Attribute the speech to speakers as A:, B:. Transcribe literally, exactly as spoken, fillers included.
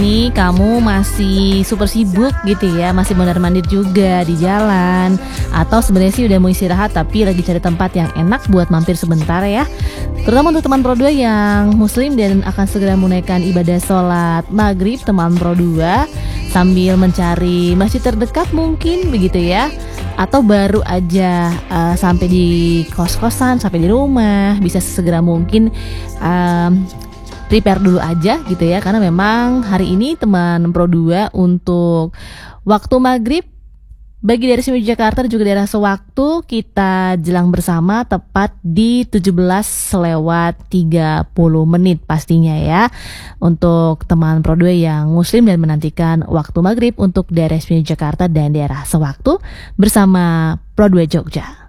A: Nih kamu masih super sibuk gitu ya, masih mondar-mandir juga di jalan, atau sebenarnya sih udah mau istirahat tapi lagi cari tempat yang enak buat mampir sebentar ya. Terutama untuk teman Pro dua yang muslim dan akan segera menunaikan ibadah sholat maghrib, teman Pro dua sambil mencari masjid terdekat mungkin begitu ya. Atau baru aja uh, sampai di kos-kosan, sampai di rumah, bisa sesegera mungkin um, prepare dulu aja gitu ya, karena memang hari ini teman Pro dua untuk waktu maghrib bagi daerah istimewa Jakarta dan juga daerah sewaktu kita jelang bersama tepat di tujuh belas lewat tiga puluh menit pastinya ya, untuk teman Pro dua yang muslim dan menantikan waktu maghrib untuk daerah istimewa Jakarta dan daerah sewaktu bersama Pro dua Jogja.